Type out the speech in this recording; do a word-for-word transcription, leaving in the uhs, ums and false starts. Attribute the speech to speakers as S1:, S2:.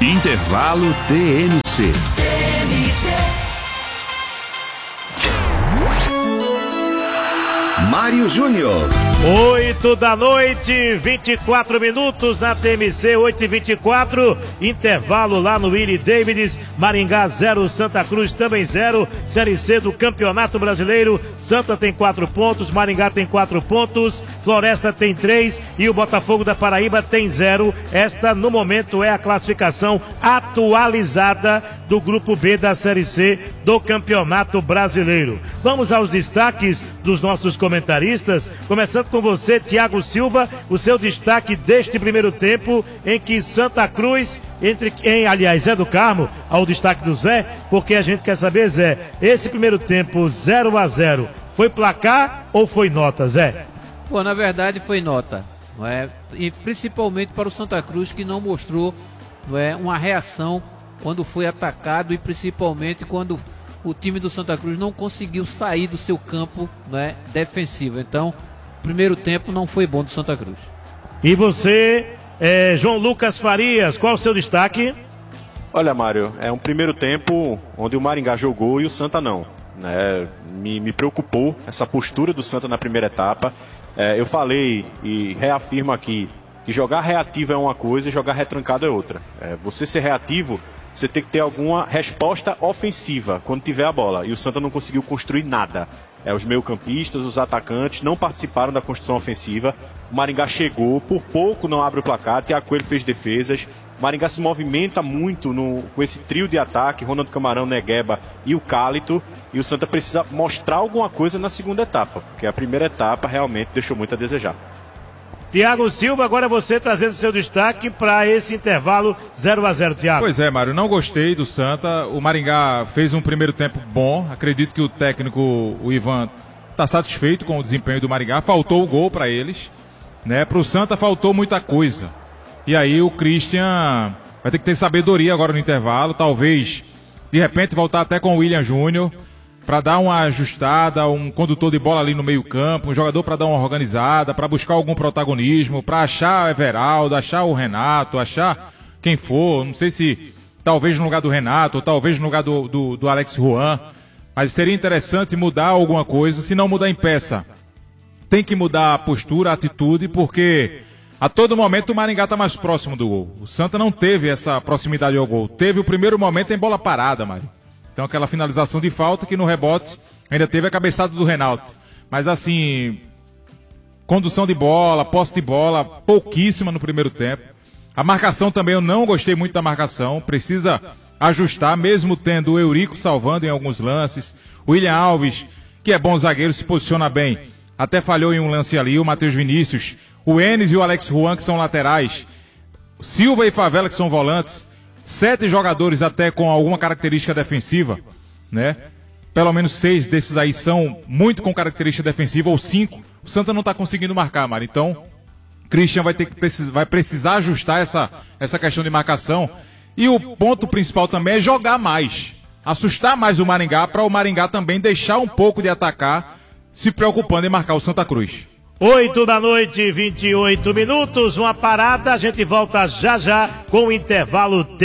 S1: Intervalo T M C. Mário Júnior.
S2: oito da noite, vinte e quatro minutos na T M C, oito e vinte e quatro. Intervalo lá no Willie Davids. Maringá zero, Santa Cruz também zero. Série C do Campeonato Brasileiro. Santa tem quatro pontos, Maringá tem quatro pontos, Floresta tem três e o Botafogo da Paraíba tem zero. Esta, no momento, é a classificação atualizada do Grupo B da Série C do Campeonato Brasileiro. Vamos aos destaques dos nossos comentaristas, começando com você, Thiago Silva, o seu destaque deste primeiro tempo em que Santa Cruz, entre, em, aliás, Zé do Carmo, ao destaque do Zé, porque a gente quer saber, Zé, esse primeiro tempo zero a zero, foi placar ou foi nota, Zé?
S3: Pô, na verdade foi nota, não é? E principalmente para o Santa Cruz, que não mostrou, não é, uma reação quando foi atacado e principalmente quando o time do Santa Cruz não conseguiu sair do seu campo, não é, defensivo. Então, o primeiro tempo não foi bom do Santa Cruz.
S2: E você, é, João Lucas Farias, qual o seu destaque?
S4: Olha, Mário, é um primeiro tempo onde o Maringá jogou e o Santa não. Né? Me, me preocupou essa postura do Santa na primeira etapa. É, eu falei e reafirmo aqui que jogar reativo é uma coisa e jogar retrancado é outra. É, você ser reativo, você tem que ter alguma resposta ofensiva quando tiver a bola. E o Santa não conseguiu construir nada. É, os meio-campistas, os atacantes não participaram da construção ofensiva. O Maringá chegou, por pouco não abre o placar. Thiago Coelho fez defesas. O Maringá se movimenta muito no, com esse trio de ataque: Ronald Camarão, Negueba e o Cálito. E o Santa precisa mostrar alguma coisa na segunda etapa, porque a primeira etapa realmente deixou muito a desejar.
S2: Thiago Silva, agora você trazendo seu destaque para esse intervalo zero a zero, Thiago.
S5: Pois é, Mário, não gostei do Santa. O Maringá fez um primeiro tempo bom. Acredito que o técnico, o Ivan, está satisfeito com o desempenho do Maringá. Faltou o gol para eles, né? Para o Santa faltou muita coisa. E aí o Christian vai ter que ter sabedoria agora no intervalo. Talvez, de repente, voltar até com o William Júnior para dar uma ajustada, um condutor de bola ali no meio campo, um jogador para dar uma organizada, para buscar algum protagonismo, para achar o Everaldo, achar o Renato, achar quem for, não sei se talvez no lugar do Renato, ou talvez no lugar do, do, do Alex Juan, mas seria interessante mudar alguma coisa, se não mudar em peça. Tem que mudar a postura, a atitude, porque a todo momento o Maringá está mais próximo do gol. O Santa não teve essa proximidade ao gol, teve o primeiro momento em bola parada, Mário. Então aquela finalização de falta que no rebote ainda teve a cabeçada do Renato. Mas assim, condução de bola, posse de bola, pouquíssima no primeiro tempo. A marcação também eu não gostei muito da marcação. Precisa ajustar, mesmo tendo o Eurico salvando em alguns lances. O William Alves, que é bom zagueiro, se posiciona bem. Até falhou em um lance ali, o Matheus Vinícius. O Enes e o Alex Juan, que são laterais. Silva e Favela, que são volantes. Sete jogadores até com alguma característica defensiva, né? Pelo menos seis desses aí são muito com característica defensiva, ou cinco. O Santa não está conseguindo marcar, Mário. Então, Christian vai ter que precisar, vai precisar ajustar essa, essa questão de marcação. E o ponto principal também é jogar mais. Assustar mais o Maringá, para o Maringá também deixar um pouco de atacar, se preocupando em marcar o Santa Cruz.
S2: oito da noite, vinte e oito minutos, uma parada, a gente volta já já com o intervalo.